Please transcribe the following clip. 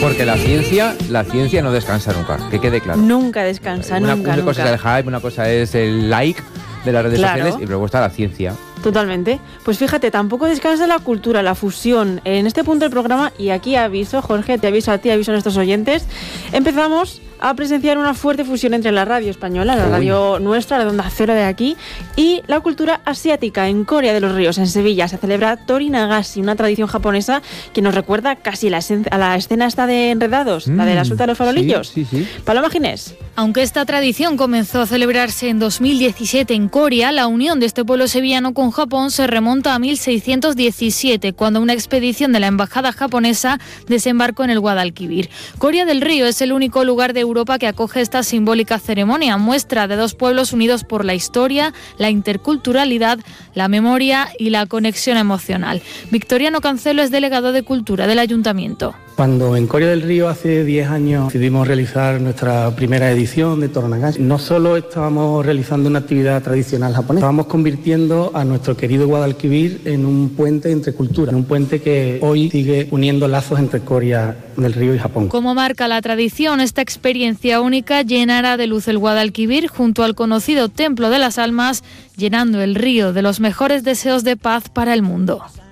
Porque la ciencia no descansa nunca, que quede claro. Nunca descansa, una nunca. Cosa es el hype, una cosa es el like de las redes sociales y luego está la ciencia. Totalmente. Pues fíjate, tampoco descansa la cultura, la fusión. En este punto del programa, y aquí aviso, Jorge, te aviso a ti, aviso a nuestros oyentes, empezamos a presenciar una fuerte fusión entre la radio española, la radio nuestra, la de Onda Cero de aquí, y la cultura asiática. En Corea de los Ríos, en Sevilla, se celebra Tori Nagashi, una tradición japonesa que nos recuerda casi a la escena esta de Enredados, la de la suelta de los farolillos. Sí. Paloma Ginés. Aunque esta tradición comenzó a celebrarse en 2017 en Corea, la unión de este pueblo sevillano con Japón se remonta a 1617, cuando una expedición de la embajada japonesa desembarcó en el Guadalquivir. Corea del Río es el único lugar de Europa que acoge esta simbólica ceremonia, muestra de dos pueblos unidos por la historia, la interculturalidad, la memoria y la conexión emocional. Victoriano Cancelo es delegado de Cultura del Ayuntamiento. Cuando en Corea del Río hace 10 años decidimos realizar nuestra primera edición de Tori Nagashi, no solo estábamos realizando una actividad tradicional japonesa, estábamos convirtiendo a nuestro querido Guadalquivir en un puente entre culturas, un puente que hoy sigue uniendo lazos entre Corea del Río y Japón. Como marca la tradición, esta experiencia única llenará de luz el Guadalquivir junto al conocido Templo de las Almas, llenando el río de los mejores deseos de paz para el mundo.